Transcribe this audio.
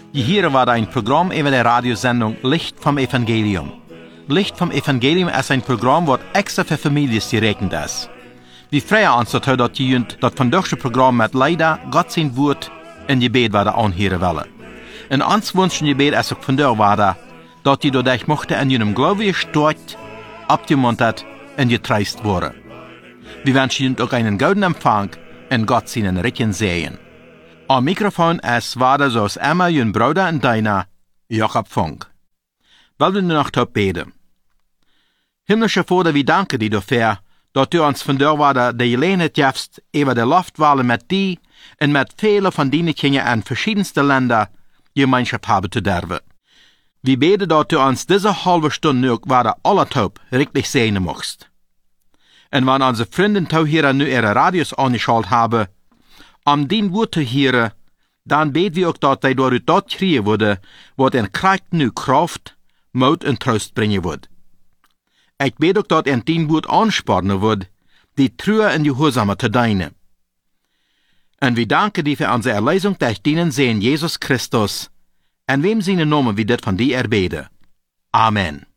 Hier war ein Programm über der Radiosendung Licht vom Evangelium. Licht vom Evangelium ist ein Programm, das extra für Familien gerechnet ist. Wir freuen uns, dass die das von diesem Programm mit leider Gott sein Wort in Gebet anhören wollen. Und uns wünschen Gebet ist auch von der Warte, dass die dadurch mochte in ihrem Glauben gestärkt, abgemuntert und getreist worden. Wir wünschen Ihnen auch einen guten Empfang und Gott seinen Rechten sehen. Am Mikrofon ist weiter so immer Ihr Bruder und deiner, Jakob Funk. Wollen wir noch beten? Himmlischer Vater, wir danken dir dafür, dass du uns von der Warte die Gelegenheit gibst, über die Luftwahlen mit dir und mit vielen von deinen Kindern in verschiedensten Ländern Gemeinschaft haben zu dürfen. Wir beten, dass du uns diese halbe Stunde noch weiter alle taub richtig sehen magst. Und wenn unsere Freunde hier nu ihre Radios angeschaltet haben, dein Wort zu hören, dann beten wir auch, dass sie durch das kriegen würden, was in Kraft nu Kraft, Mut und Trost bringen wird. Ich bete auch, dass dein Wort anspornen wird, die Treue und Gehorsame zu dienen. Und wir danken dir für unsere Erlösung durch deinen Sohn Jesus Christus, in wem seine Namen wir das von dir erbeten. Amen.